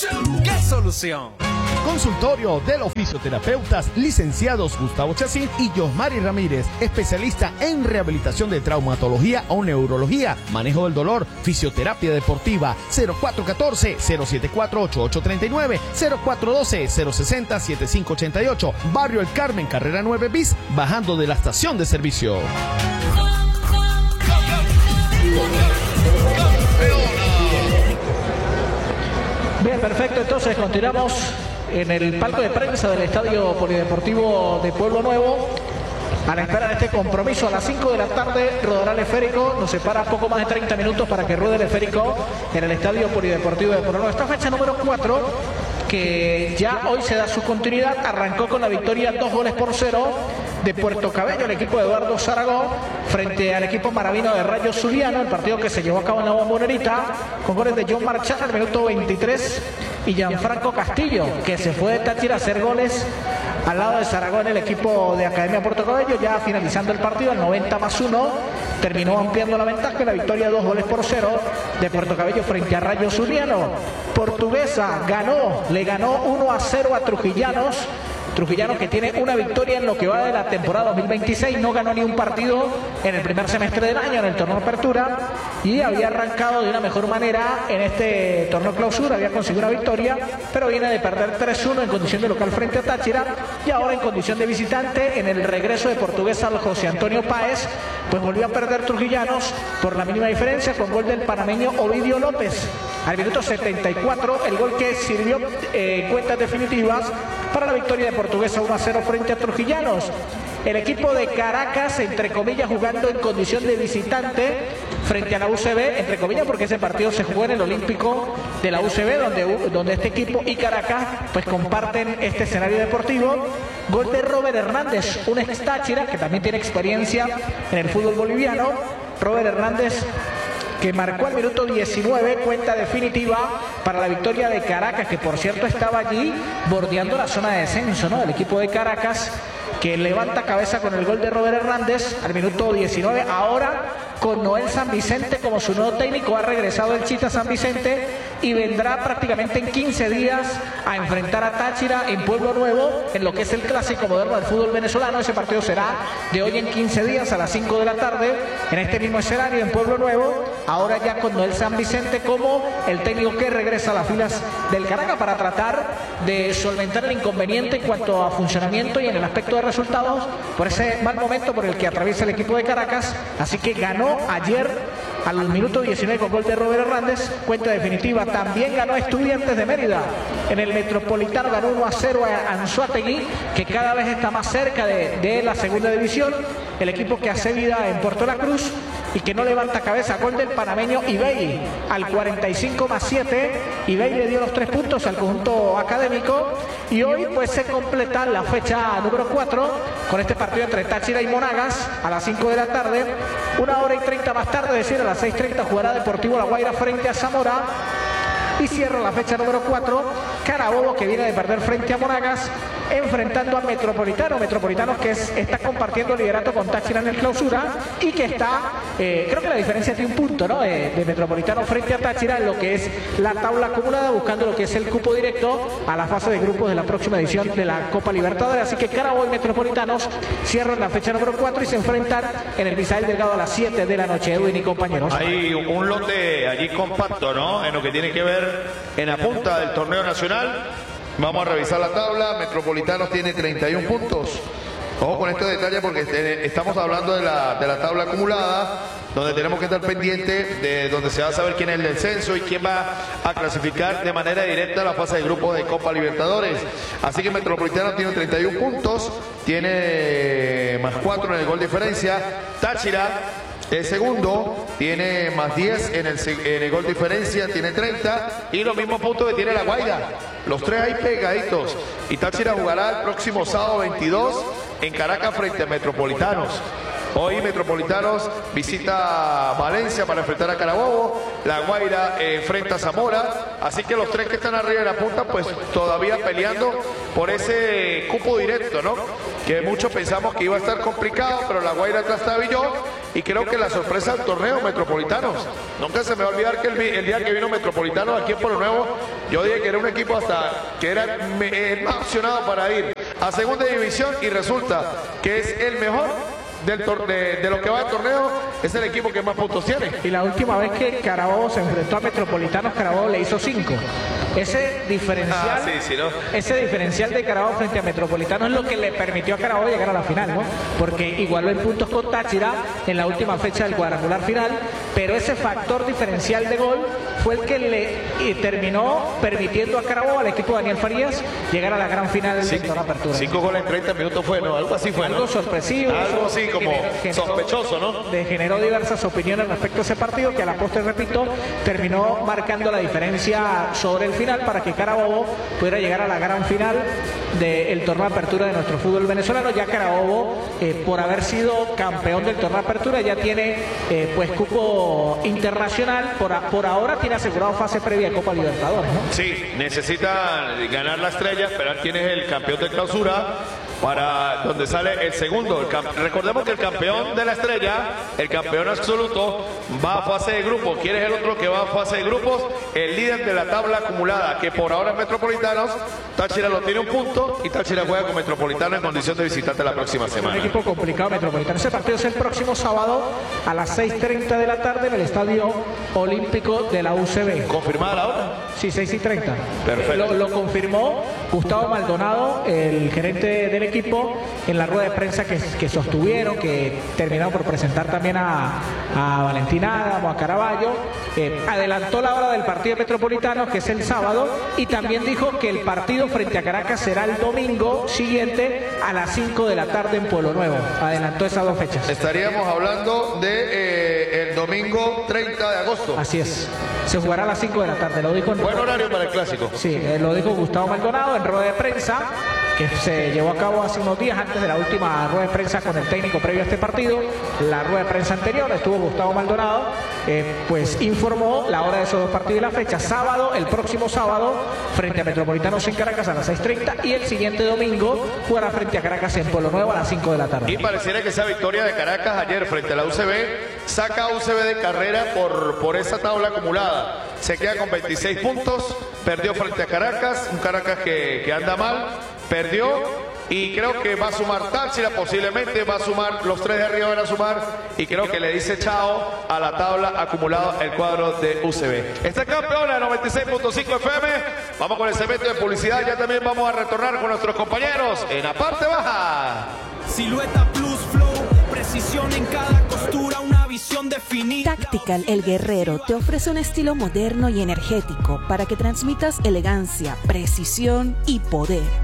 ¡Qué solución! Consultorio de los fisioterapeutas licenciados Gustavo Chacín y Josmari Ramírez, especialista en rehabilitación de traumatología o neurología, manejo del dolor, fisioterapia deportiva. 0414-074-8839, 0412-060-7588, Barrio El Carmen, carrera 9 bis, bajando de la estación de servicio. Bien, perfecto, entonces continuamos en el palco de prensa del Estadio Polideportivo de Pueblo Nuevo. A la espera de este compromiso, a las 5 de la tarde rodará el esférico. Nos separa poco más de 30 minutos para que ruede el esférico en el Estadio Polideportivo de Pueblo Nuevo. Esta fecha número 4, que ya hoy se da su continuidad, arrancó con la victoria 2-0 de Puerto Cabello, el equipo de Eduardo Zaragoza, frente al equipo maravino de Rayo Zuliano, el partido que se llevó a cabo en la Bombonera, con goles de John Marchán al minuto 23 y Gianfranco Castillo, que se fue de Táchira a hacer goles al lado de Zaragoza en el equipo de Academia Puerto Cabello. Ya finalizando el partido, al 90+1, terminó ampliando la ventaja en la victoria 2-0 de Puerto Cabello frente a Rayo Zuliano. Portuguesa le ganó 1-0 a Trujillanos. Trujillano, que tiene una victoria en lo que va de la temporada 2026, no ganó ni un partido en el primer semestre del año en el torneo Apertura y había arrancado de una mejor manera en este torneo Clausura, había conseguido una victoria, pero viene de perder 3-1 en condición de local frente a Táchira y ahora en condición de visitante en el regreso de Portuguesa al José Antonio Páez, pues volvió a perder Trujillanos por la mínima diferencia con gol del panameño Ovidio López al minuto 74, el gol que sirvió cuentas definitivas para la victoria de Portuguesa 1-0 frente a Trujillanos. El equipo de Caracas, entre comillas, jugando en condición de visitante frente a la UCB, entre comillas, porque ese partido se jugó en el Olímpico de la UCB, donde este equipo y Caracas pues comparten este escenario deportivo. Gol de Robert Hernández, un ex Táchira que también tiene experiencia en el fútbol boliviano. Robert Hernández, que marcó al minuto 19, cuenta definitiva para la victoria de Caracas, que por cierto estaba allí bordeando la zona de descenso, ¿no? El equipo de Caracas, que levanta cabeza con el gol de Robert Hernández al minuto 19. Ahora con Noel San Vicente como su nuevo técnico, ha regresado el Chita San Vicente y vendrá prácticamente en 15 días a enfrentar a Táchira en Pueblo Nuevo en lo que es el clásico moderno del fútbol venezolano. Ese partido será de hoy en 15 días a las 5 de la tarde en este mismo escenario en Pueblo Nuevo. Ahora ya con Noel San Vicente como el técnico que regresa a las filas del Caracas para tratar de solventar el inconveniente en cuanto a funcionamiento y en el aspecto de resultados por ese mal momento por el que atraviesa el equipo de Caracas. Así que ganó ayer al minuto 19 con gol de Robert Hernández, cuenta definitiva. También ganó Estudiantes de Mérida en el Metropolitano, ganó 1-0 a Anzoátegui, que cada vez está más cerca de la segunda división. El equipo que hace vida en Puerto La Cruz y que no levanta cabeza, gol del panameño Ibey al 45+7. Ibey le dio los 3 puntos al conjunto académico y hoy pues se completa la fecha número 4 con este partido entre Táchira y Monagas a las 5 de la tarde. 1h30 más tarde, es decir, a las 6:30 jugará Deportivo La Guaira frente a Zamora. Y cierra la fecha número 4 Carabobo, que viene de perder frente a Monagas, enfrentando a Metropolitanos que está compartiendo liderato con Táchira en el Clausura y que está, creo que la diferencia es de un punto, ¿no? De Metropolitano frente a Táchira en lo que es la tabla acumulada, buscando lo que es el cupo directo a la fase de grupos de la próxima edición de la Copa Libertadores. Así que Carabobo y Metropolitanos cierran la fecha número 4 y se enfrentan en el Misael Delgado a las 7 de la noche. Edwin y compañeros. Hay un lote allí compacto, ¿no? En lo que tiene que ver en la punta del torneo nacional. Vamos a revisar la tabla. Metropolitanos tiene 31 puntos. Ojo con este detalle porque estamos hablando de la tabla acumulada, donde tenemos que estar pendientes de donde se va a saber quién es el descenso y quién va a clasificar de manera directa a la fase de grupos de Copa Libertadores. Así que Metropolitano tiene 31 puntos, tiene más 4 en el gol diferencia. Táchira, el segundo, tiene más 10 en el gol diferencia, tiene 30 y los mismos puntos que tiene La Guaira. Los tres ahí pegaditos. Y Táchira jugará el próximo sábado 22 en Caracas frente a Metropolitanos. Hoy Metropolitanos visita Valencia para enfrentar a Carabobo, La Guaira enfrenta a Zamora, así que los tres que están arriba de la punta pues todavía peleando por ese cupo directo, ¿no? Que muchos pensamos que iba a estar complicado, pero La Guaira atrás está Villó, y creo que la sorpresa del torneo, Metropolitanos. Nunca se me va a olvidar que el día que vino Metropolitanos aquí en Pueblo Nuevo, yo dije que era un equipo hasta que era más opcionado para ir a segunda división, y resulta que es el mejor de lo que va al torneo, es el equipo que más puntos tiene. Y la última vez que Carabobo se enfrentó a Metropolitanos, Carabobo le hizo 5. Ese diferencial, ese diferencial de Carabobo frente a Metropolitanos es lo que le permitió a Carabobo llegar a la final, ¿no? Porque igualó en puntos con Táchira en la última fecha del cuadrangular final, pero ese factor diferencial de gol fue el que le terminó permitiendo a Carabobo, al equipo de Daniel Farías, llegar a la gran final del torneo de apertura. 5 goles en 30 minutos fue, ¿no? Algo así fue, ¿no? Algo sorpresivo. Algo así como sospechoso, ¿no? Generó diversas opiniones respecto a ese partido, que a la postre, repito, terminó marcando la diferencia sobre el final para que Carabobo pudiera llegar a la gran final del torneo de apertura de nuestro fútbol venezolano. Ya Carabobo, por haber sido campeón del torneo de apertura, ya tiene pues cupo internacional. Por ahora tiene asegurado fase previa de Copa Libertadores, ¿no? Sí, necesita ganar la estrella, esperar quién es el campeón de clausura, para donde sale el segundo. Recordemos que el campeón de la estrella, el campeón absoluto, va a fase de grupos. ¿Quién es el otro que va a fase de grupos? El líder de la tabla acumulada, que por ahora es Metropolitanos. Táchira lo tiene un punto, y Táchira juega con Metropolitano en condición de visitante la próxima semana. Un equipo complicado, Metropolitano. Ese partido es el próximo sábado a las 6:30 de la tarde en el Estadio Olímpico de la UCB. ¿Confirmada la hora? Sí, 6:30. Perfecto. Lo confirmó Gustavo Maldonado, el gerente del equipo, en la rueda de prensa que sostuvieron, que terminaron por presentar también a Valentín Adamo, a Caraballo. Adelantó la hora del partido de Metropolitanos, que es el sábado, y también dijo que el partido frente a Caracas será el domingo siguiente a las 5 de la tarde en Pueblo Nuevo. Adelantó esas dos fechas. Estaríamos hablando de el domingo 30 de agosto. Así es. Se jugará a las 5 de la tarde. Lo dijo buen horario para el clásico. Sí, lo dijo Gustavo Maldonado en rueda de prensa, que se llevó a cabo hace unos días antes de la última rueda de prensa con el técnico previo a este partido. La rueda de prensa anterior estuvo Gustavo Maldonado, pues informó la hora de esos dos partidos y la fecha. Sábado, el próximo sábado, frente a Metropolitanos en Caracas a las 6:30, y el siguiente domingo jugará frente a Caracas en Pueblo Nuevo a las 5 de la tarde. Y pareciera que esa victoria de Caracas ayer frente a la UCB saca a UCB de carrera por esa tabla acumulada. Se queda con 26 puntos, perdió frente a Caracas, un Caracas que anda mal, perdió, y creo que va a sumar Táchira, posiblemente va a sumar, los tres de arriba van a sumar, y creo que le dice chao a la tabla acumulada el cuadro de UCB. Esta campeona de 96.5 FM, vamos con el segmento de publicidad, ya también vamos a retornar con nuestros compañeros en la parte baja. Silueta Plus Flow, precisión en cada costura, una visión definida. Tactical El Guerrero te ofrece un estilo moderno y energético para que transmitas elegancia, precisión y poder.